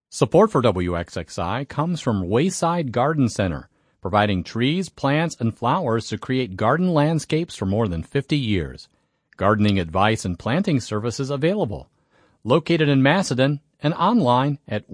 Support for WXXI comes from Wayside Garden Center, providing trees, plants, and flowers to create garden landscapes for more than 50 years. Gardening advice and planting services available. Located in Macedon and online at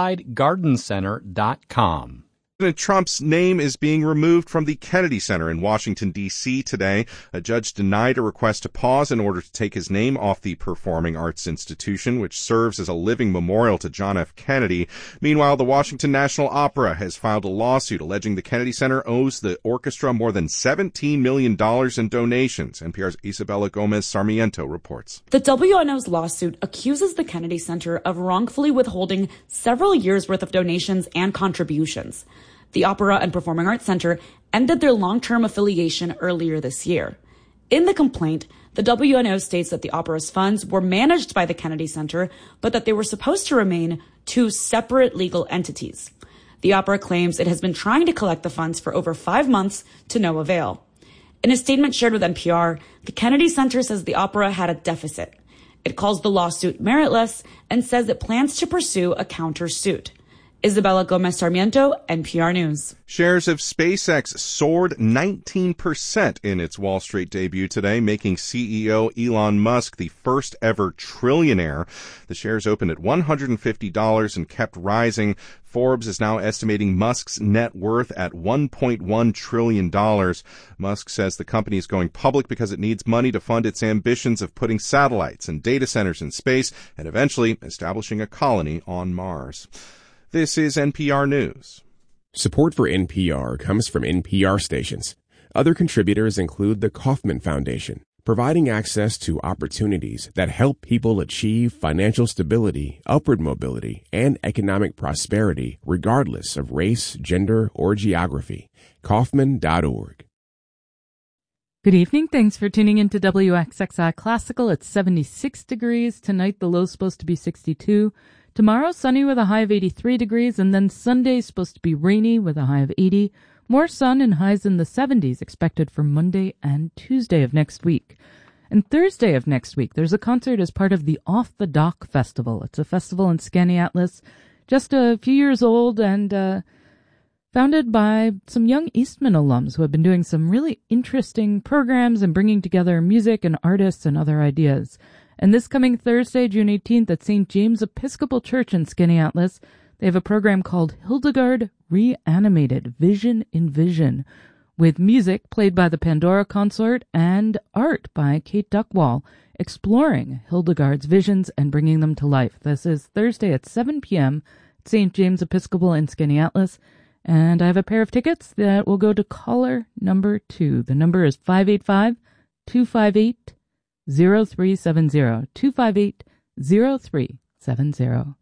waysidegardencenter.com. President Trump's name is being removed from the Kennedy Center in Washington, D.C. today. A judge denied a request to pause in order to take his name off the performing arts institution, which serves as a living memorial to John F. Kennedy. Meanwhile, the Washington National Opera has filed a lawsuit alleging the Kennedy Center owes the orchestra more than $17 million in donations. NPR's Isabella Gomez Sarmiento reports. The WNO's lawsuit accuses the Kennedy Center of wrongfully withholding several years' worth of donations and contributions. The Opera and Performing Arts Center ended their long-term affiliation earlier this year. In the complaint, the WNO states that the opera's funds were managed by the Kennedy Center, but that they were supposed to remain two separate legal entities. The opera claims it has been trying to collect the funds for over 5 months to no avail. In a statement shared with NPR, the Kennedy Center says the opera had a deficit. It calls the lawsuit meritless and says it plans to pursue a countersuit. Isabella Gomez Sarmiento, NPR News. Shares of SpaceX soared 19% in its Wall Street debut today, making CEO Elon Musk the first ever trillionaire. The shares opened at $150 and kept rising. Forbes is now estimating Musk's net worth at $1.1 trillion. Musk says the company is going public because it needs money to fund its ambitions of putting satellites and data centers in space and eventually establishing a colony on Mars. This is NPR News. Support for NPR comes from NPR stations. Other contributors include the Kauffman Foundation, providing access to opportunities that help people achieve financial stability, upward mobility, and economic prosperity regardless of race, gender, or geography. Kauffman.org. Good evening. Thanks for tuning in to WXXI Classical. It's 76 degrees. Tonight the low's supposed to be 62. Tomorrow, sunny with a high of 83 degrees, and then Sunday supposed to be rainy with a high of 80. More sun and highs in the 70s expected for Monday and Tuesday of next week. And Thursday of next week, there's a concert as part of the Off the Dock Festival. It's a festival in Skaneateles, just a few years old and founded by some young Eastman alums who have been doing some really interesting programs and bringing together music and artists and other ideas. And this coming Thursday, June 18th, at St. James Episcopal Church in Skaneateles, they have a program called Hildegard Reanimated, Vision in Vision, with music played by the Pandora Consort and art by Kate Duckwall, exploring Hildegard's visions and bringing them to life. This is Thursday at 7 p.m. at St. James Episcopal in Skaneateles, and I have a pair of tickets that will go to caller number 2. The number is 585-258-0370, 258-0370.